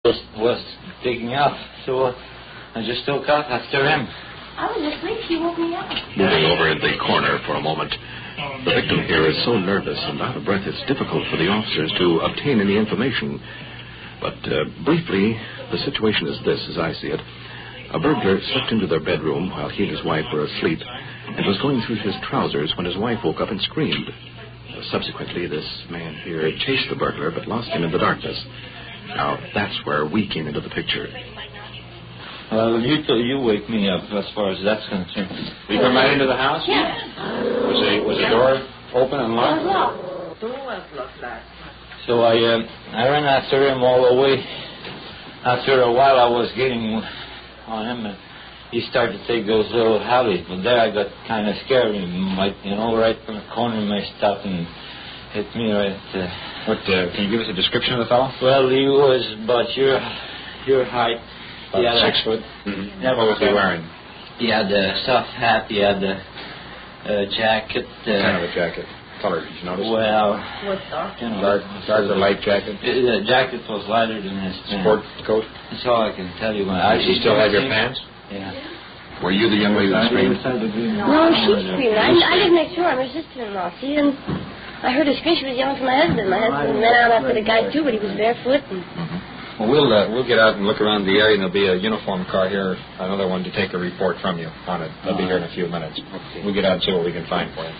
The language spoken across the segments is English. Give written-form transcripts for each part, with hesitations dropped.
was digging up, so I just took off after him. I was asleep. He woke me up. Moving over in the corner for a moment. The victim here is so nervous and out of breath, it's difficult for the officers to obtain any information. But briefly, the situation is this, as I see it. A burglar slipped into their bedroom while he and his wife were asleep and was going through his trousers when his wife woke up and screamed. Subsequently, this man here chased the burglar but lost him in the darkness. Now, that's where we came into the picture. Well, you wake me up as far as that's concerned. You come right into the house? Yeah. Was the door open and locked? The door was locked. So I ran after him all the way. After a while, I was getting on him, and he started to take those little alleys. But there I got kind of scared. Right from the corner, my stuff, and hit me right. Can you give us a description of the fellow? Well, he was about your height. About 6 foot. Mm-hmm. Yeah, what was he wearing? He had a soft hat. He had a jacket. What kind of a jacket? Color, did you notice? Well, What's dark? Dark or light jacket? The jacket was lighter than his pants. Sport coat? That's all I can tell you. Did you still have your pants? Yeah. Were you the young lady that screamed? No, she screamed. I lived next door. I'm her sister-in-law. See, and I heard her scream. She was yelling for my husband. My husband went out after the guy, too, but he was barefoot. And... Well, we'll get out and look around the area, and there'll be a uniform car here, another one to take a report from you on it. They'll be here in a few minutes. Okay. We'll get out and see what we can find for you.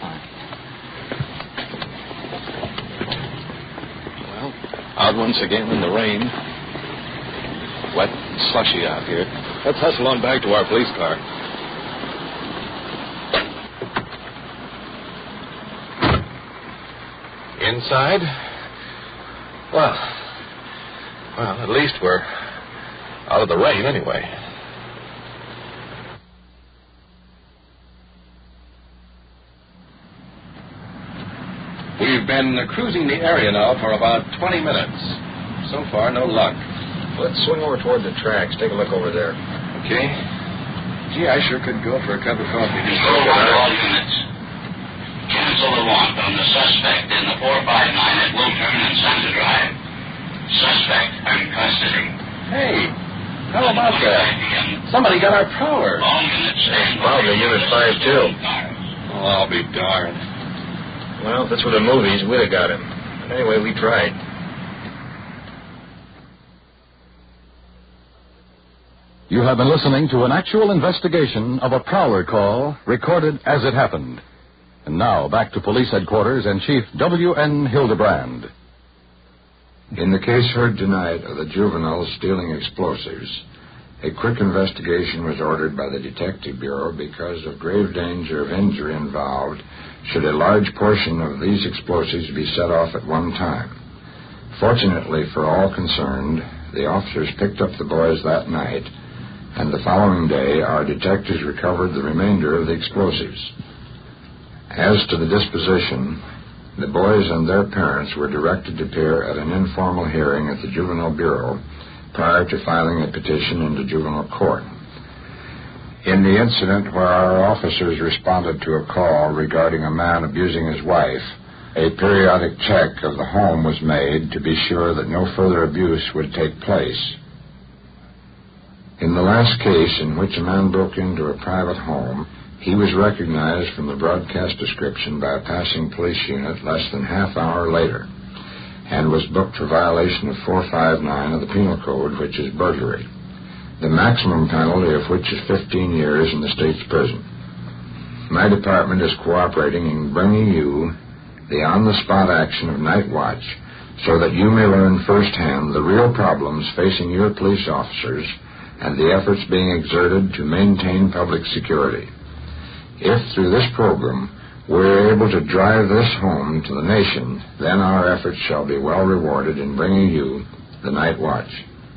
Well, out once again in the rain. Wet and slushy out here. Let's hustle on back to our police car. Inside? Well, at least we're out of the rain anyway. We've been cruising the area now for about 20 minutes. So far, no luck. Let's swing over toward the tracks. Take a look over there. Okay. Gee, I sure could go for a cup of coffee. All units. Cancel the want on the suspect in the 459 at Wiltern and Santa Drive. Suspect in custody. Hey, how about that? Somebody got our prowler. All units stand by. Probably Unit 5, too. Oh, I'll be darned. Well, if this were the movies, we'd have got him. But anyway, we tried. You have been listening to an actual investigation of a prowler call recorded as it happened. And now, back to police headquarters and Chief W.N. Hildebrand. In the case heard tonight of the juveniles stealing explosives, a quick investigation was ordered by the Detective Bureau because of grave danger of injury involved should a large portion of these explosives be set off at one time. Fortunately for all concerned, the officers picked up the boys that night, and the following day our detectives recovered the remainder of the explosives. As to the disposition, the boys and their parents were directed to appear at an informal hearing at the Juvenile Bureau prior to filing a petition into juvenile court. In the incident where our officers responded to a call regarding a man abusing his wife, a periodic check of the home was made to be sure that no further abuse would take place. In the last case in which a man broke into a private home, he was recognized from the broadcast description by a passing police unit less than half hour later and was booked for violation of 459 of the Penal Code, which is burglary, the maximum penalty of which is 15 years in the state's prison. My department is cooperating in bringing you the on-the-spot action of Night Watch so that you may learn firsthand the real problems facing your police officers and the efforts being exerted to maintain public security. If, through this program, we're able to drive this home to the nation, then our efforts shall be well rewarded in bringing you the Night Watch.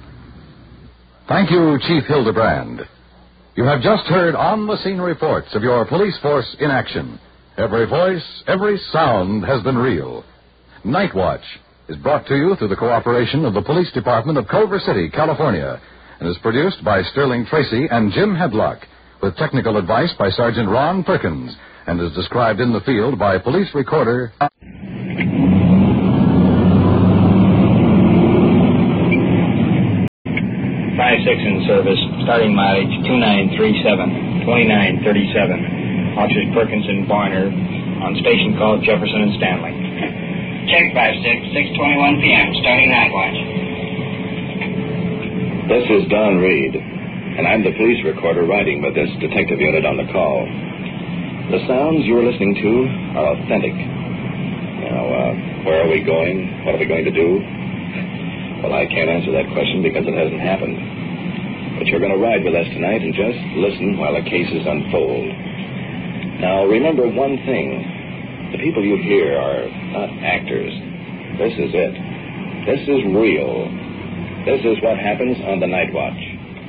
Thank you, Chief Hildebrand. You have just heard on-the-scene reports of your police force in action. Every voice, every sound has been real. Night Watch is brought to you through the cooperation of the Police Department of Culver City, California, and is produced by Sterling Tracy and Jim Hedlock, with technical advice by Sergeant Ron Perkins, and is described in the field by police recorder 5-6 in service, starting mileage 2937, 2937. Officers Perkins and Barner on station called Jefferson and Stanley. Check 5-6, 6:21 p.m., starting night watch. This is Don Reed, and I'm the police recorder riding with this detective unit on the call. The sounds you're listening to are authentic. Where are we going? What are we going to do? Well, I can't answer that question because it hasn't happened. But you're going to ride with us tonight and just listen while the cases unfold. Now, remember one thing. The people you hear are not actors. This is it. This is real. This is what happens on the Night Watch.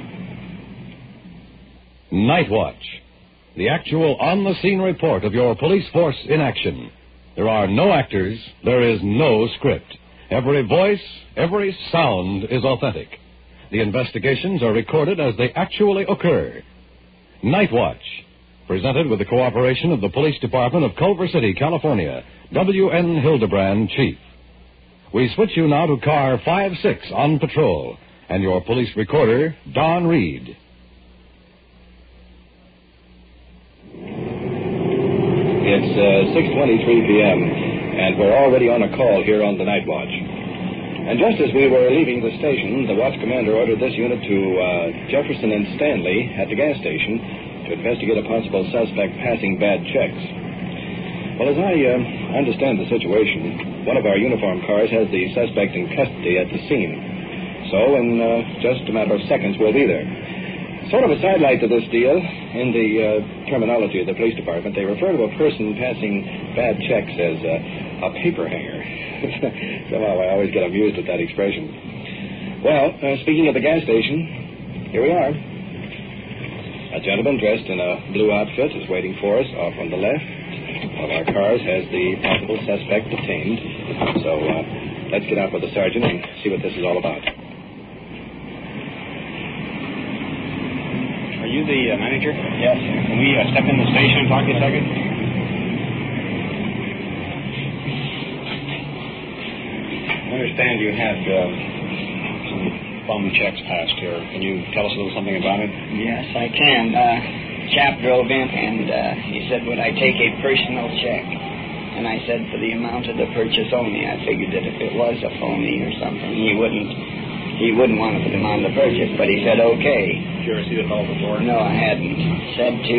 Night Watch, the actual on-the-scene report of your police force in action. There are no actors. There is no script. Every voice, every sound is authentic. The investigations are recorded as they actually occur. Night Watch, presented with the cooperation of the Police Department of Culver City, California. W.N. Hildebrand, Chief. We switch you now to car 5-6 on patrol, and your police recorder, Don Reed. It's 6:23 p.m., and we're already on a call here on the Night Watch. And just as we were leaving the station, the watch commander ordered this unit to Jefferson and Stanley at the gas station to investigate a possible suspect passing bad checks. Well, as I understand the situation, one of our uniformed cars has the suspect in custody at the scene. So in just a matter of seconds, we'll be there. Sort of a sidelight to this deal, in the terminology of the police department, they refer to a person passing bad checks as a paper hanger. Somehow I always get amused at that expression. Well, speaking of the gas station, here we are. A gentleman dressed in a blue outfit is waiting for us off on the left. One of our cars has the possible suspect detained. So let's get out with the sergeant and see what this is all about. Are you the manager? Yes. Can we step in the station and talk to you a second? I understand you had some bum checks passed here. Can you tell us a little something about it? Yes, I can. Chap drove in and he said, would I take a personal check? And I said, for the amount of the purchase only. I figured that if it was a phony or something, he wouldn't want to put them on the purchase, but he said, okay. Did you ever see the fellow before? No, I hadn't. Said to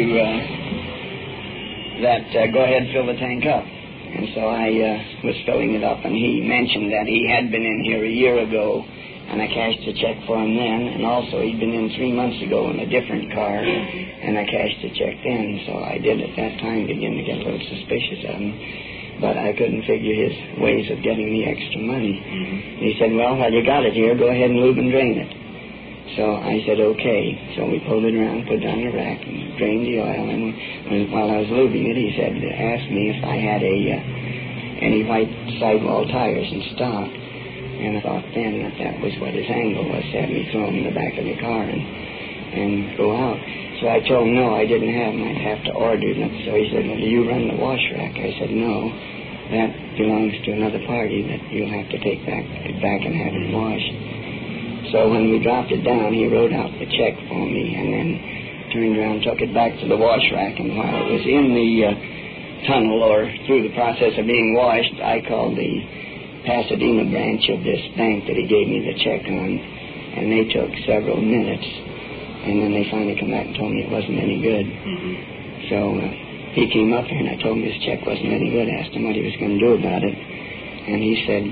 go ahead and fill the tank up. And so I was filling it up, and he mentioned that he had been in here a year ago, and I cashed a check for him then, and also he'd been in 3 months ago in a different car, and I cashed a check then. So I did at that time begin to get a little suspicious of him. But I couldn't figure his ways of getting the extra money. Mm-hmm. He said, well, while you got it here, go ahead and lube and drain it. So I said, okay. So we pulled it around, put it on the rack, and drained the oil. And while I was lubing it, he said, asked me if I had any white sidewall tires in stock. And I thought then that was what his angle was, to have me throw them in the back of the car and go out. So I told him, no, I didn't have them. I'd have to order them. So he said, well, do you run the wash rack? I said, no. That belongs to another party that you'll have to take it back and have it washed. So when we dropped it down, he wrote out the check for me and then turned around, took it back to the wash rack. And while it was in the tunnel or through the process of being washed, I called the Pasadena branch of this bank that he gave me the check on, and they took several minutes. And then they finally come back and told me it wasn't any good. Mm-hmm. So he came up here, and I told him his check wasn't any good. I asked him what he was going to do about it. And he said,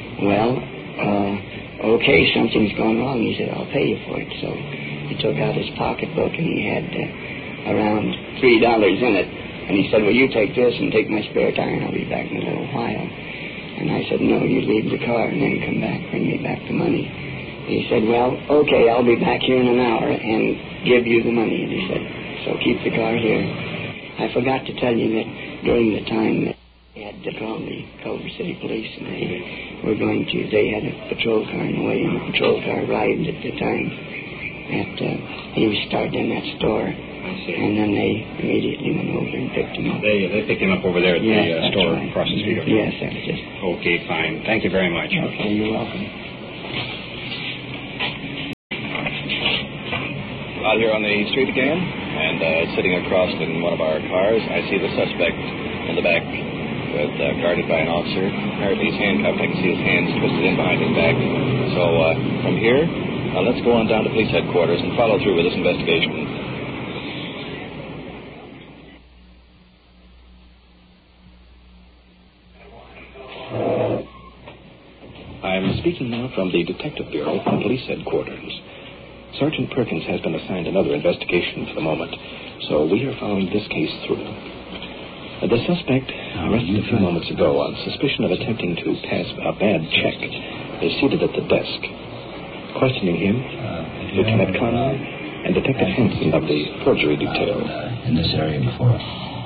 okay, something's gone wrong. He said, I'll pay you for it. So he took out his pocketbook, and he had around $3 in it. And he said, well, you take this and take my spare tire, and I'll be back in a little while. And I said, no, you leave the car and then come back, bring me back the money. He said, well, okay, I'll be back here in an hour and give you the money. And he said, so keep the car here. I forgot to tell you that during the time that they had to call the Culver City Police, and they had a patrol car in the way, and the patrol car arrived at the time that he was started in that store. And then they immediately went over and picked him up. They picked him up over there at the store right. Across the street. Yes, that's it. Okay, fine. Thank you very much. Okay, you're welcome. Out here on the street again, and sitting across in one of our cars, I see the suspect in the back, guarded by an officer. Apparently he's handcuffed. I can see his hands twisted in behind his back. So from here, let's go on down to police headquarters and follow through with this investigation. I'm speaking now from the Detective Bureau from Police Headquarters. Sergeant Perkins has been assigned another investigation for the moment, so we are following this case through. The suspect, arrested a few moments ago on suspicion of attempting to pass a bad check, is seated at the desk. Questioning him, Lieutenant Conroy and Detective Hanson of the forgery detail. In this area before?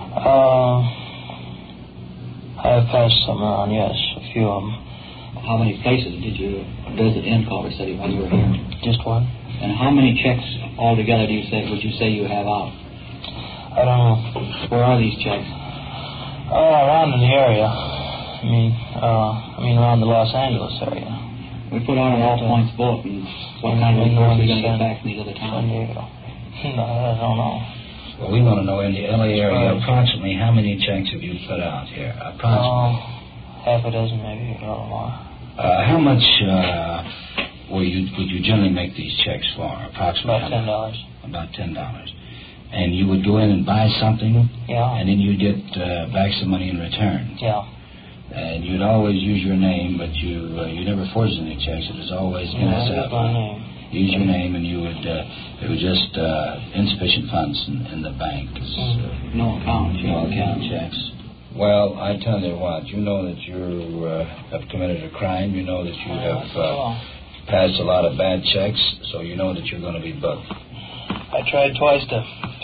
I have passed some around, yes, a few of them. How many places did you visit in Culver City while you were here? Just one. And how many checks altogether would you say you have out? I don't know. Where are these checks? Around in the area. I mean around the Los Angeles area. We put on an all points bulletin. What kind of reports are we going to get back from these other towns? San Diego. No, I don't know. Well, we want to know in the LA area approximately how many checks have you put out here? Approximately. Half a dozen, maybe, a little more. How much would you generally make these checks for? Approximately about $10. About $10. And you would go in and buy something? Yeah. And then you'd get back some money in return? Yeah. And you'd always use your name, but you never forged any checks. It was always NSF. My name. Use your name, and you would. It was just insufficient funds in the bank. No account. No account checks. Well, I tell you what. You know that you have committed a crime. You know that you have passed a lot of bad checks, so you know that you're going to be booked. I tried twice to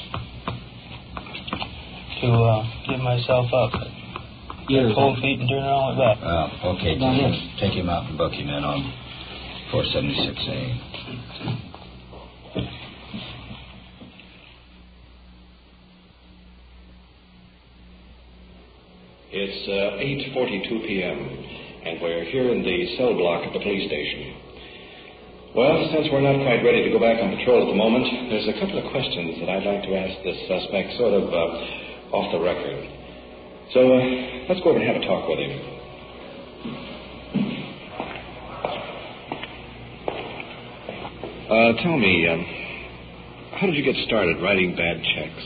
give myself up. Cold feet and turn around my back. Okay. Take him out and book him in on 476A. It's 8:42 p.m., and we're here in the cell block at the police station. Well, since we're not quite ready to go back on patrol at the moment, there's a couple of questions that I'd like to ask this suspect sort of off the record. So let's go over and have a talk with him. Tell me, how did you get started writing bad checks?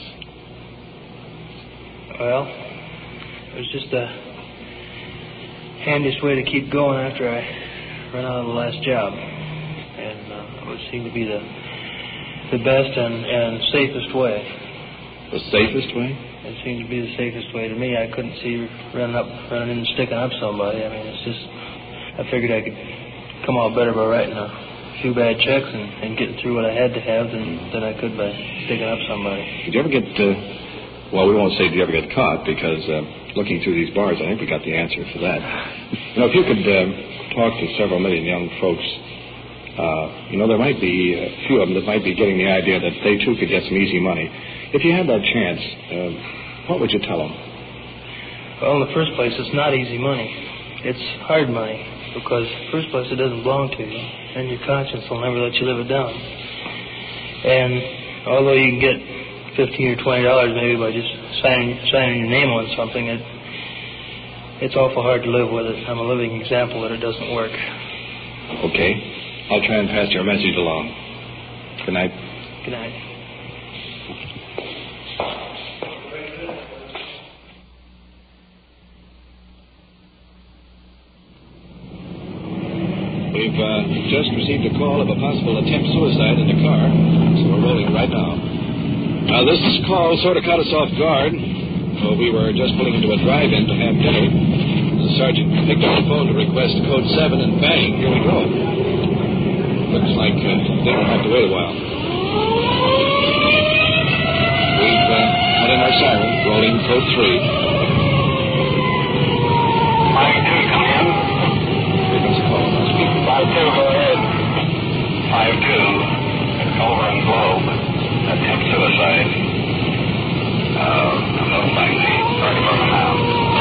Well, it was just the handiest way to keep going after I ran out of the last job. And it would seem to be the best and safest way. The safest way? It seemed to be the safest way to me. I couldn't see running in and sticking up somebody. I mean, it's just, I figured I could come out better by writing a few bad checks and getting through what I had to have than I could by sticking up somebody. Did you ever get, well, we won't say did you ever get caught, because looking through these bars, I think we got the answer for that. You know, if you could talk to several million young folks, there might be a few of them that might be getting the idea that they too could get some easy money. If you had that chance, what would you tell them? Well, in the first place, it's not easy money. It's hard money, because in the first place, it doesn't belong to you, and your conscience will never let you live it down. And although you can get $15 or $20 maybe by just signing your name on something, it's awful hard to live with it. I'm a living example that it doesn't work. Okay. I'll try and pass your message along. Good night. Good night. We've just received a call of a possible attempt suicide in the car, so we're rolling right now. This call sort of caught us off guard. So we were just pulling into a drive-in to have dinner. The sergeant picked up the phone to request code 7, and bang, here we go. Looks like dinner will have to wait a while. We've put in our siren, rolling code 3. 5-2, come in. Here comes a call. 5-2, go ahead. 5-2, Culver and Globe. Attempt suicide. I'm notifying the fire department now.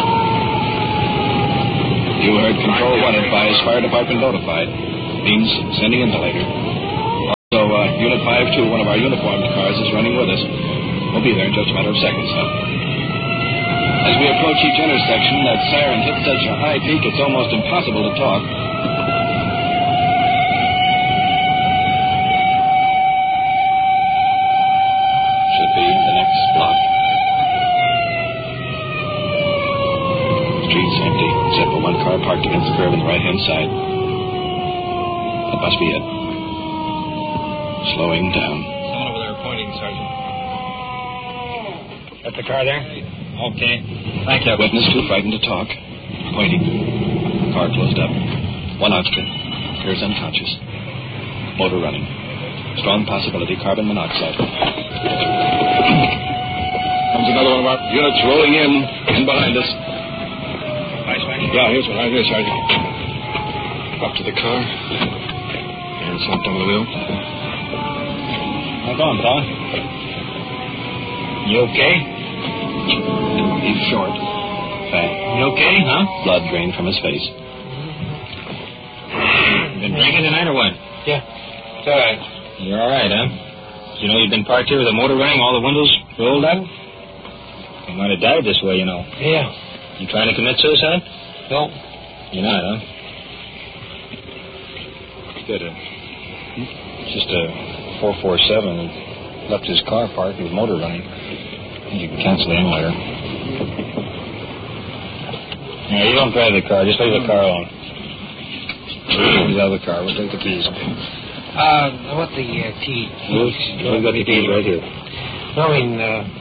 You heard Control 1 advise fire department notified. Means sending insulator. Also, you Unit 5-2, one of our uniformed cars, is running with us. We'll be there in just a matter of seconds now. As we approach each intersection, that siren hits such a high peak it's almost impossible to talk. Should be the next block. Street's empty, except for one car parked against the curb on the right-hand side. That must be it. Slowing down. Someone over there pointing, Sergeant. That's the car there? Okay. Thank you. Witness too frightened to talk. Pointing. Car closed up. One occupant. Appears unconscious. Motor running. Strong possibility carbon monoxide. Comes another one of our units rolling in behind us. Yeah, here's one right here, Sergeant. Up to the car. And slumped over the wheel. How's it going, fella? You okay? He's short. Fat. You okay, huh? Blood drained from his face. Been drinking tonight or what? Yeah. It's all right. You're all right, huh? You know you've been parked here with the motor running, all the windows rolled up? You might have died this way, you know. Yeah. You trying to commit suicide? No. You're not, huh? Good. It's just a 447 that left his car parked with motor running. You can cancel in later. No, you don't drive the car. Just leave the car alone. He's out of the car. We'll take the keys. What the keys? We've got the keys right here. I mean,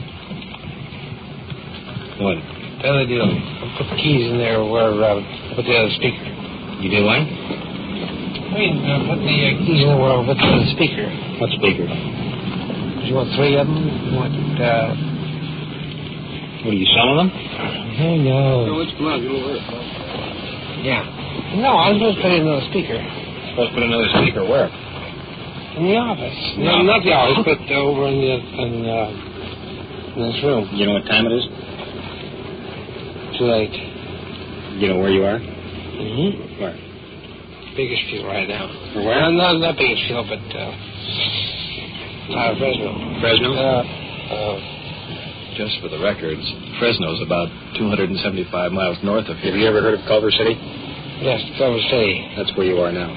What? the other deal. I put the keys in there where I put the other speaker. You did what? I mean, put the keys in there where I put the speaker. What speaker? You want 3 of them? You want, What, are you selling them? Oh, no. Let's come on, get over here. Yeah. No, I was supposed to put in another speaker. Supposed to put another speaker where? In the office. No, not the office, but over in this room. You know what time it is? Too late. You know where you are? Mm-hmm. Where? Bakersfield right now. For where? Not Bakersfield, but Fresno. Fresno? Just for the records, Fresno's about 275 miles north of here. Have you ever heard of Culver City? Yes, Culver City. That's where you are now.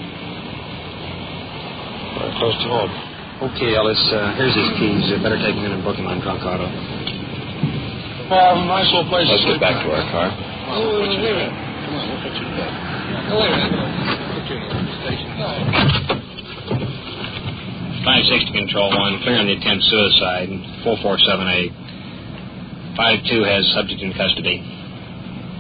We're close to home. Okay, Ellis, here's his keys. You better take him in and book him on drunk auto. Nice little place. Let's get back to our car. Wait a minute. Come on, we'll put you back. Wait a minute. Put you in the station. 560 Control 1, clearing the attempt suicide, 4478. 52 has subject in custody.